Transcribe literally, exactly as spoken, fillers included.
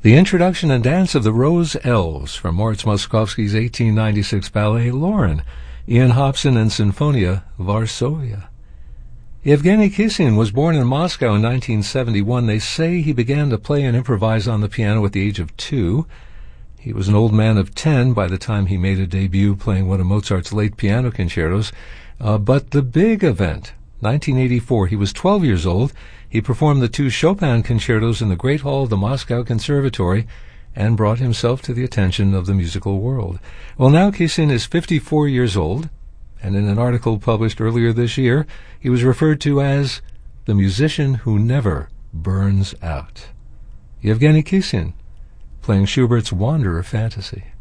The introduction and dance of the Rose Elves from Moritz Moszkowski's eighteen ninety-six ballet Lauren, Ian Hobson and Sinfonia Varsovia. Yevgeny Kissin was born in Moscow in nineteen seventy-one. They say he began to play and improvise on the piano at the age of two. He was an old man of ten by the time he made a debut playing one of Mozart's late piano concertos. Uh, but the big event, nineteen eighty-four, he was twelve years old. He performed the two Chopin concertos in the Great Hall of the Moscow Conservatory and brought himself to the attention of the musical world. Well, now Kissin is fifty-four years old, and in an article published earlier this year, he was referred to as the musician who never burns out. Yevgeny Kissin, playing Schubert's Wanderer Fantasy.